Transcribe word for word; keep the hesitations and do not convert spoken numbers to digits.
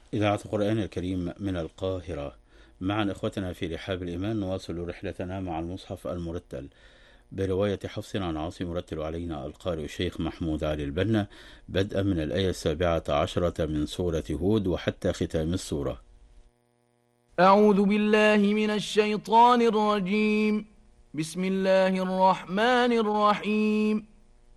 إذاعة القرآن الكريم من القاهرة. معا إخوتنا في رحاب الإيمان نواصل رحلتنا مع المصحف المرتل برواية حفص عن عاصم، يرتل علينا القارئ الشيخ محمود علي البنا، بدءا من الآية السابعة عشرة من سورة هود وحتى ختام السورة. أعوذ بالله من الشيطان الرجيم. بسم الله الرحمن الرحيم.